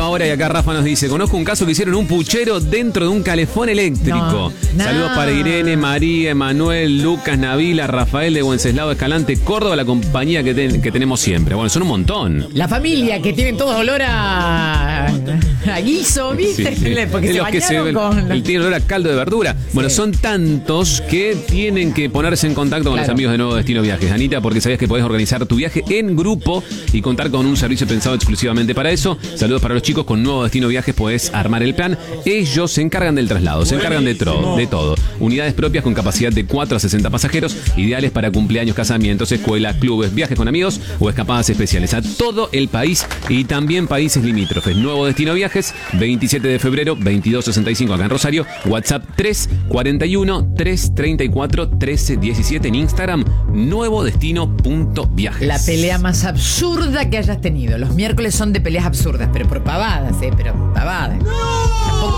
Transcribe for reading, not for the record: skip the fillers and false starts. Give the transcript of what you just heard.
hora y acá Rafa nos dice: conozco un caso que hicieron un puchero dentro de un calefón eléctrico. No. Saludos para Irene, María, Emanuel, Lucas, Navila, Rafael de Wenceslao Escalante, Córdoba, la compañía que tenemos siempre. Bueno, son un montón. La familia que tienen todos olor a guiso, ¿viste? Sí, sí. Porque Es se los que bañaron con... el tiene olor a caldo de verdura. Bueno, son tantos que tienen que ponerse en contacto con los amigos de Nuevo Destino Viajes, Anita, porque sabías que podés organizar tu viaje en grupo y contar con un servicio pensado exclusivamente para eso. Saludos para los chicos. Con Nuevo Destino Viajes podés armar el plan. Ellos se encargan del traslado, se encargan de todo. Unidades propias con capacidad de 4 a 60 pasajeros, ideales para cumpleaños, casamientos, escuelas, clubes, viajes con amigos o escapadas especiales a todo el país y también países limítrofes. Nuevo Destino Viajes, 27 de febrero, 2265 acá en Rosario. WhatsApp 341 334 1317 en Instagram, nuevodestino.viajes. La pelea más absurda que hayas tenido. Los miércoles son de peleas absurdas, pero por pavadas, pero pavadas.